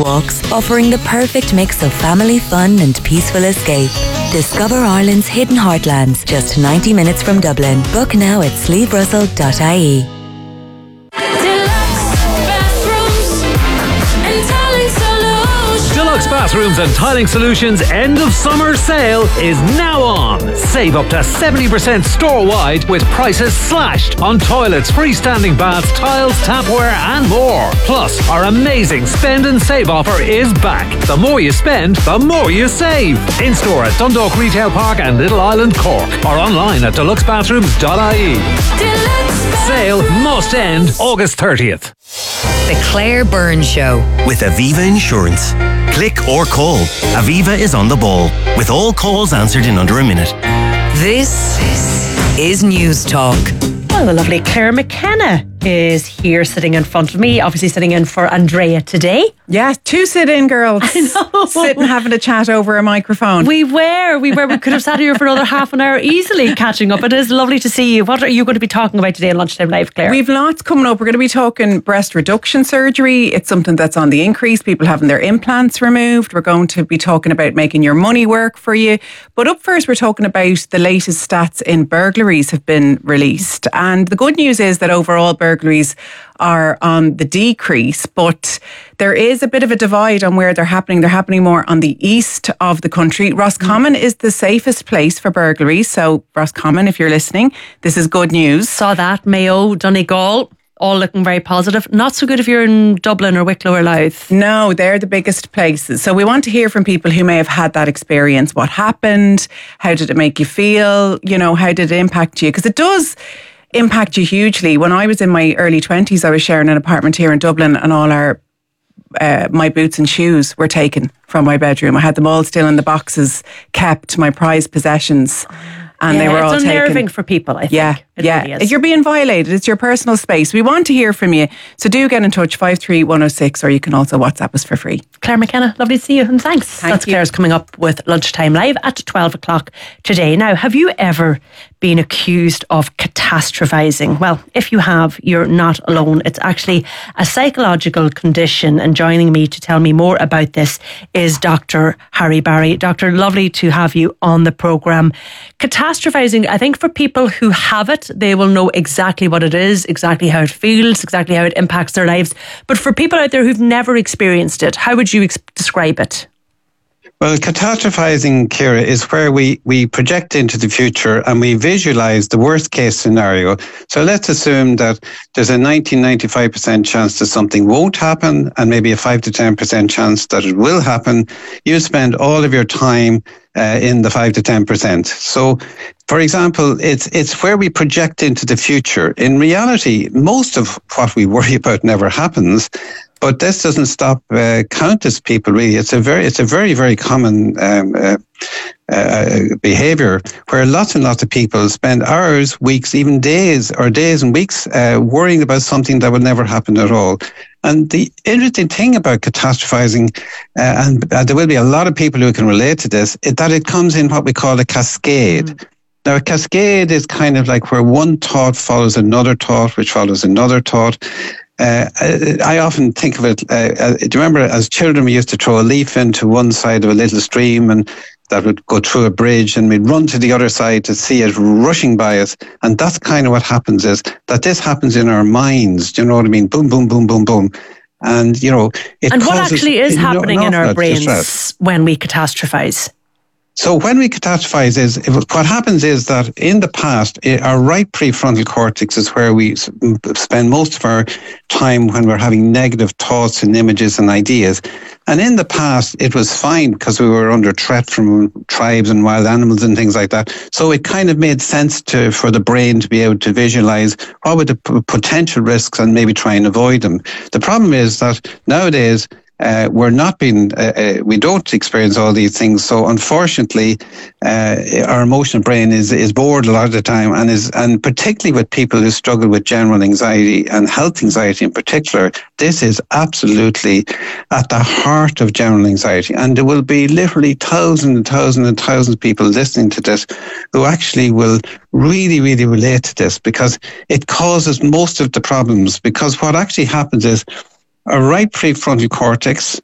walks, offering the perfect mix of family fun and peaceful escape. Discover Ireland's hidden heartlands, just 90 minutes from Dublin. Book now at sleeverussell.ie. Deluxe Bathrooms and Tiling Solutions end of summer sale is now on. Save up to 70% store-wide with prices slashed on toilets, freestanding baths, tiles, tapware and more. Plus, our amazing spend and save offer is back. The more you spend, the more you save. In-store at Dundalk Retail Park and Little Island, Cork, or online at deluxebathrooms.ie. Sale must end August 30th. The Claire Byrne Show with Aviva Insurance. Click or call. Aviva is on the ball, with all calls answered in under a minute. This is News Talk. Well, the lovely Claire McKenna is here sitting in front of me, obviously sitting in for Andrea today. Yeah, two sit-in girls. I know. Sitting having a chat over a microphone. We could have sat here for another half an hour easily catching up. It is lovely to see you. What are you going to be talking about today on Lunchtime Live, Claire? We've lots coming up. We're going to be talking breast reduction surgery. It's something that's on the increase. People having their implants removed. We're going to be talking about making your money work for you. But up first, we're talking about the latest stats in burglaries have been released. And the good news is that overall burglaries are on the decrease, but there is a bit of a divide on where they're happening. They're happening more on the east of the country. Roscommon is the safest place for burglaries. So Roscommon, if you're listening, this is good news. Saw that. Mayo, Donegal, all looking very positive. Not so good if you're in Dublin or Wicklow or Louth. No, they're the biggest places. So we want to hear from people who may have had that experience. What happened? How did it make you feel? You know, how did it impact you? Because it does impact you hugely. When I was in my early 20s, I was sharing an apartment here in Dublin, and all my boots and shoes were taken from my bedroom. I had them all still in the boxes, kept, my prized possessions. And they were all taken. It's unnerving for people, I think. Yeah, Really is. You're being violated. It's your personal space. We want to hear from you. So do get in touch, 53106, or you can also WhatsApp us for free. Claire McKenna, lovely to see you, and thanks. That's Claire's coming up with Lunchtime Live at 12 o'clock today. Now, have you ever been accused of catastrophising? Well, if you have, you're not alone. It's actually a psychological condition, and joining me to tell me more about this is Dr. Harry Barry. Doctor, lovely to have you on the programme. Catastrophising, I think for people who have it, they will know exactly what it is, exactly how it feels, exactly how it impacts their lives. But for people out there who've never experienced it, how would you describe it? Well, catastrophizing, Ciara, is where we project into the future and we visualize the worst case scenario. So let's assume that there's a 95% chance that something won't happen and maybe a 5 to 10% chance that it will happen. You spend all of your time in the 5 to 10%. So, for example, it's where we project into the future. In reality, most of what we worry about never happens. But this doesn't stop countless people, really. It's a very, very common behaviour where lots and lots of people spend hours, weeks, even days and weeks worrying about something that will never happen at all. And the interesting thing about catastrophizing, and there will be a lot of people who can relate to this, is that it comes in what we call a cascade. Mm. Now, a cascade is kind of like where one thought follows another thought, which follows another thought. I often think of it, do you remember as children we used to throw a leaf into one side of a little stream and that would go through a bridge and we'd run to the other side to see it rushing by us. And that's kind of what happens, is that this happens in our minds. Do you know what I mean? Boom, boom, boom, boom, boom. And, you know, it and what actually is happening in our brains distress when we catastrophize? So when we catastrophize, what happens is that in the past, our right prefrontal cortex is where we spend most of our time when we're having negative thoughts and images and ideas. And in the past, it was fine because we were under threat from tribes and wild animals and things like that. So it kind of made sense for the brain to be able to visualize what were the potential risks and maybe try and avoid them. The problem is that nowadays, we don't experience all these things. So unfortunately, our emotional brain is bored a lot of the time, and particularly with people who struggle with general anxiety and health anxiety in particular, this is absolutely at the heart of general anxiety. And there will be literally thousands and thousands and thousands of people listening to this who actually will really, really relate to this, because it causes most of the problems. Because what actually happens is, our right prefrontal cortex